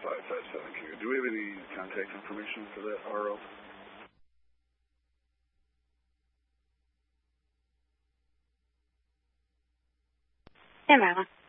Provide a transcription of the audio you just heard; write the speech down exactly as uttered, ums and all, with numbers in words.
five five seven Q. Do we have any contact information for that R O? Hey, Marla.